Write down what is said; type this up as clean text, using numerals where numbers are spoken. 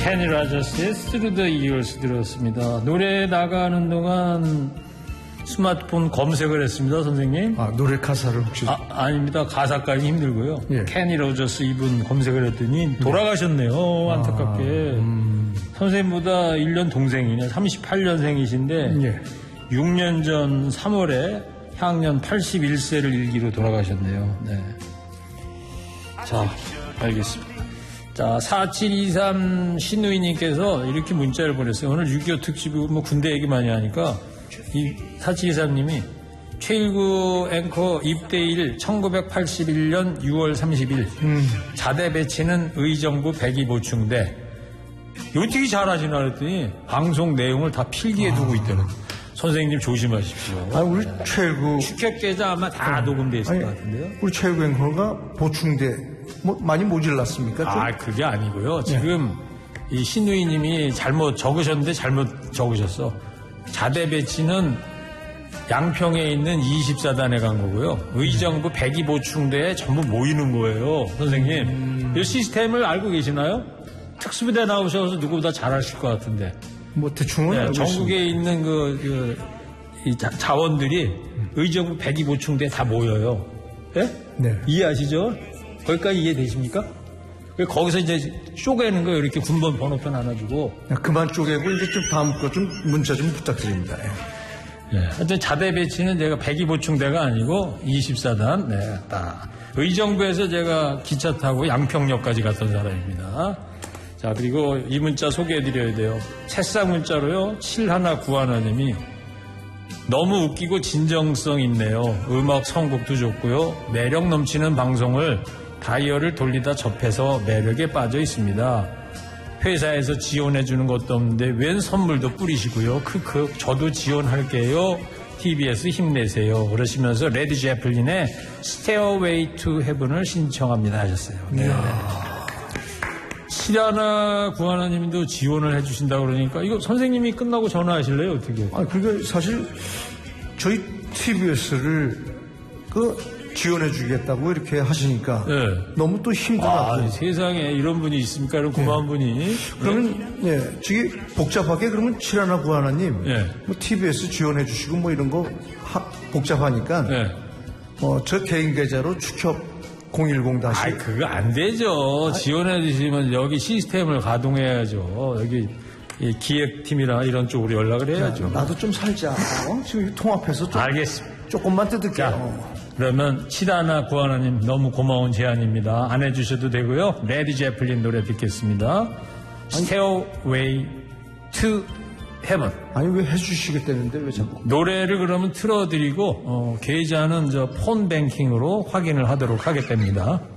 케니 로저스의 Through the Years 들었습니다. 노래 나가는 동안 스마트폰 검색을 했습니다, 선생님. 아, 노래 가사를 혹시? 아닙니다. 가사까지 힘들고요. 예. 케니 로저스 이분 검색을 했더니 돌아가셨네요, 안타깝게. 선생님보다 1년 동생이네. 38년생이신데 예. 6년 전 3월에 향년 81세를 일기로 돌아가셨네요. 네. 자, 알겠습니다. 자, 4723 신우이님께서 이렇게 문자를 보냈어요. 오늘 6.25 특집이고 뭐 군대 얘기 많이 하니까 이 4723님이 최일구 앵커 입대일 1981년 6월 30일 자대 배치는 의정부 102보충대. 어떻게 잘하시나 그랬더니 방송 내용을 다 필기해 두고 있다는. 선생님 조심하십시오. 아, 우리 최일구 축협계좌 아마 다 녹음돼 있을 것 같은데요. 우리 최일구 앵커가 보충대 뭐 많이 모질랐습니까? 좀? 아, 그게 아니고요. 지금 이 신우이님이 잘못 적으셨는데 잘못 적으셨어. 자대 배치는 양평에 있는 24단에 간 거고요. 의정부 102보충대에 전부 모이는 거예요. 선생님. 이 시스템을 알고 계시나요? 특수부대 나오셔서 누구보다 잘 아실 것 같은데. 뭐 대충은 알고 전국에 있는 이 자원들이 의정부 102보충대에 다 모여요. 예? 네. 이해하시죠? 거기까지 이해되십니까? 거기서 이제 쪼개는 거예요. 이렇게 군번 번호편 하나 주고. 그만 쪼개고 이제 좀 다음 거 좀 문자 좀 부탁드립니다. 예. 하여튼 자대 배치는 제가 102보충대가 아니고 24단. 네, 딱. 의정부에서 제가 기차 타고 양평역까지 갔던 사람입니다. 자, 그리고 이 문자 소개해드려야 돼요. 새싹 문자로요. 7191님이 너무 웃기고 진정성 있네요. 음악 선곡도 좋고요. 매력 넘치는 방송을 다이얼을 돌리다 접해서 매력에 빠져 있습니다. 회사에서 지원해주는 것도 없는데 웬 선물도 뿌리시고요. 크크 저도 지원할게요. TBS 힘내세요. 그러시면서 레드 제플린의 Stairway to Heaven을 신청합니다 하셨어요. 네. 실하나 구하나님도 지원을 해주신다고 그러니까 이거 선생님이 끝나고 전화하실래요? 어떻게? 아, 그게 사실 저희 TBS를 지원해주겠다고 이렇게 하시니까 네. 너무 또 힘들어요. 세상에 이런 분이 있습니까? 이런 고마운 분이. 그러면 저기 복잡하게 그러면 칠하나 구하나님 뭐 TBS 지원해주시고 뭐 이런 거 복잡하니까 저 개인 계좌로 축협 010 다시. 아이, 그거 안 되죠. 지원해주시면 여기 시스템을 가동해야죠. 여기 기획팀이나 이런 쪽으로 연락을 해야죠. 나도 좀 살자. 지금 통합해서 좀. 알겠습니다. 조금만 뜯을게요. 자, 그러면 치다나 구하나님 너무 고마운 제안입니다. 안 해주셔도 되고요. 레드 제플린 노래 듣겠습니다. Stairway to Heaven. 아니, 왜 해주시겠다는데 왜 자꾸. 노래를 그러면 틀어드리고 계좌는 폰 뱅킹으로 확인을 하도록 하겠답니다.